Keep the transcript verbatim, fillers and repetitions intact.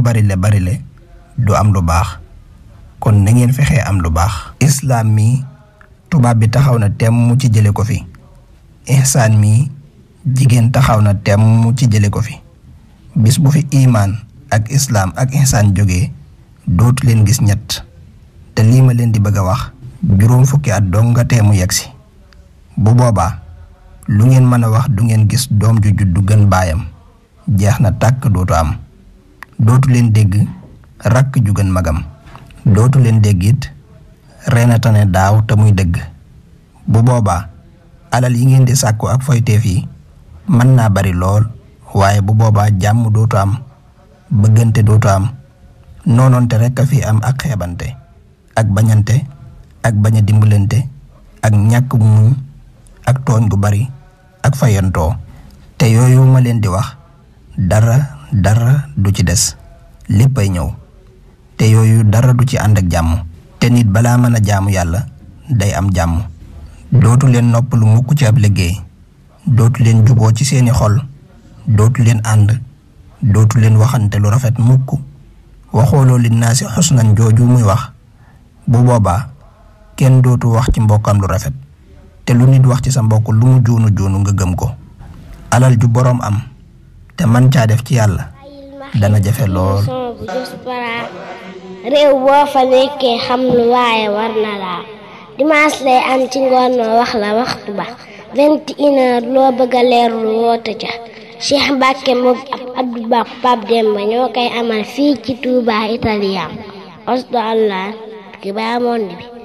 bari le bari le du am lu baax kon na ngeen fexee am lu baax. islam mi tubaab bi taxaw na tem mu ci jële ko fi ihsaan mi jigéen taxaw na tem mu ci jële ko fi bis bu fi imaan ak islam ak ihsaan jógee dootu leen gis ñett te lii ma leen di bëgg a wax juróom fukki at dong nga teemu yegsi bu boobaa lu ngeen mën a wax du ngeen gis doom ju juddu gën baayam jeex na tàkk dootu am dootu leen dégg rakk ju gën magam dootu leen dégg it reena tane daaw te muy dëgg bu boobaa alal yi ngeen di sàkku ak foyteef yi mën naa bari lool waaye bu boobaa jàmm dootu am bëggante dootu am noonoonte rekk a fi am ak xeebante ak bañante ak bañ a dimbalante ak ñàkk muñ ak tooñ gu bari ak fayantoo te yooyu ma leen di wax dara dara du ci des léppay ñëw te yooyu dara du ci ànd ak jàmm te nit balaa mën a jaamu yàlla day am jàmm dootu leen noppalu mukk ci ab liggéey dootu leen juboo ci seeni xol dootu leen ànd dootu leen waxante lu rafet mukk waxooloo li naa si xusnan jooju muy wax bu boobaa kenn dootu wax ci mbokkam lu rafet te lu nit wax ci sa mbokk lu mu joonu joonu nga gëm ko alal ju boroom am te man caa def ci yàlla dana jafe lool. réew boo fa nekkee xam lu waaye war na laa dimanche lay am ci ngoon ma wax la waxtu ba vingt et une heures loo bëgg a leerlu woote ca Cheikh Mbacke moom ab Abdou Ba Pape Demba ñoo koy amal fii ci Touba Italien osdo allah ki baa monde bi